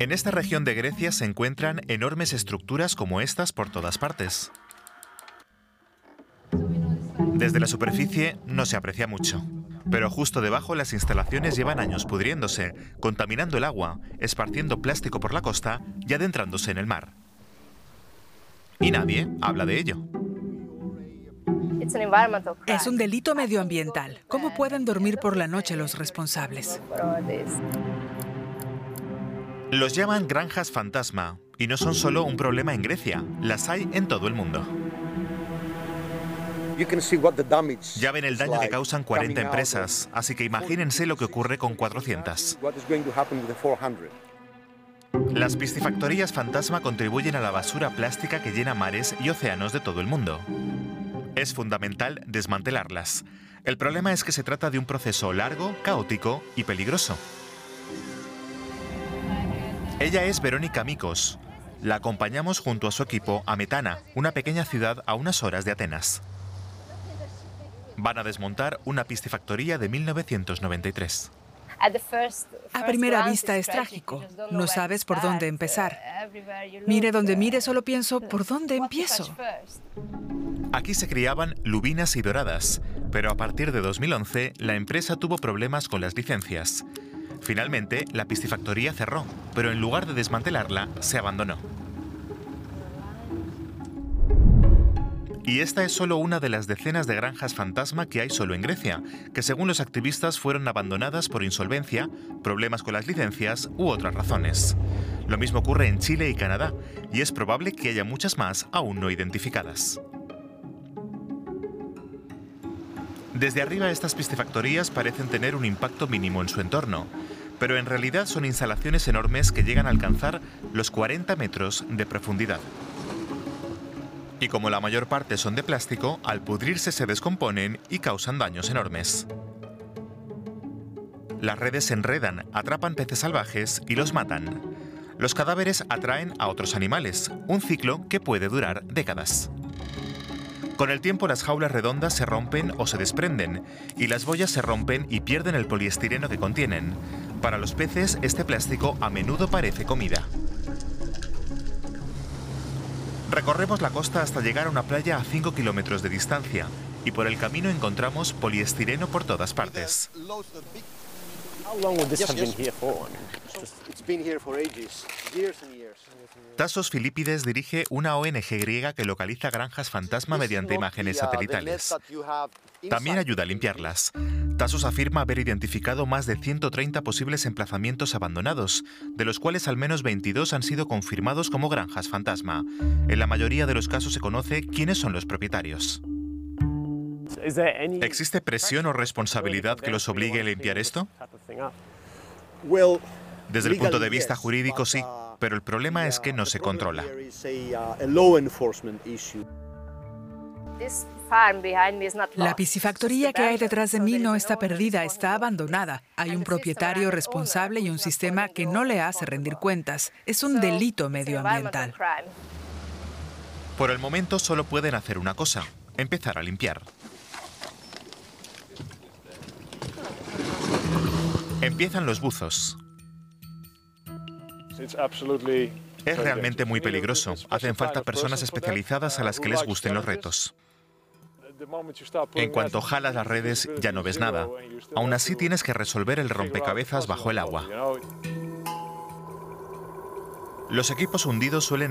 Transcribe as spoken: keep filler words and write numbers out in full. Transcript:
En esta región de Grecia se encuentran enormes estructuras como estas por todas partes. Desde la superficie no se aprecia mucho, pero justo debajo las instalaciones llevan años pudriéndose, contaminando el agua, esparciendo plástico por la costa y adentrándose en el mar. Y nadie habla de ello. Es un delito medioambiental. ¿Cómo pueden dormir por la noche los responsables? Los llaman granjas fantasma, y no son solo un problema en Grecia, las hay en todo el mundo. Ya ven el daño que causan cuarenta empresas, así que imagínense lo que ocurre con cuatrocientas. Las piscifactorías fantasma contribuyen a la basura plástica que llena mares y océanos de todo el mundo. Es fundamental desmantelarlas. El problema es que se trata de un proceso largo, caótico y peligroso. Ella es Verónica Mikos. La acompañamos junto a su equipo a Metana, una pequeña ciudad a unas horas de Atenas. Van a desmontar una piscifactoría de mil novecientos noventa y tres. A primera vista es trágico. No sabes por dónde empezar. Mire donde mire, solo pienso, ¿por dónde empiezo? Aquí se criaban lubinas y doradas, pero a partir de dos mil once la empresa tuvo problemas con las licencias. Finalmente, la piscifactoría cerró, pero en lugar de desmantelarla, se abandonó. Y esta es solo una de las decenas de granjas fantasma que hay solo en Grecia, que según los activistas fueron abandonadas por insolvencia, problemas con las licencias u otras razones. Lo mismo ocurre en Chile y Canadá, y es probable que haya muchas más aún no identificadas. Desde arriba estas piscifactorías parecen tener un impacto mínimo en su entorno, pero en realidad son instalaciones enormes que llegan a alcanzar los cuarenta metros de profundidad. Y como la mayor parte son de plástico, al pudrirse se descomponen y causan daños enormes. Las redes se enredan, atrapan peces salvajes y los matan. Los cadáveres atraen a otros animales, un ciclo que puede durar décadas. Con el tiempo las jaulas redondas se rompen o se desprenden, y las boyas se rompen y pierden el poliestireno que contienen. Para los peces, este plástico a menudo parece comida. Recorremos la costa hasta llegar a una playa a cinco kilómetros de distancia, y por el camino encontramos poliestireno por todas partes. Tassos Filipides dirige una O N G griega que localiza granjas fantasma mediante imágenes satelitales. También ayuda a limpiarlas. Tassos afirma haber identificado más de ciento treinta posibles emplazamientos abandonados, de los cuales al menos veintidós han sido confirmados como granjas fantasma. En la mayoría de los casos se conoce quiénes son los propietarios. ¿Existe presión o responsabilidad que los obligue a limpiar esto? Desde el punto de vista jurídico, sí, pero el problema es que no se controla. La piscifactoría que hay detrás de mí no está perdida, está abandonada. Hay un propietario responsable y un sistema que no le hace rendir cuentas. Es un delito medioambiental. Por el momento solo pueden hacer una cosa: empezar a limpiar. Empiezan los buzos. Es realmente muy peligroso. Hacen falta personas especializadas a las que les gusten los retos. En cuanto jalas las redes, ya no ves nada. Aún así tienes que resolver el rompecabezas bajo el agua. Los equipos hundidos suelen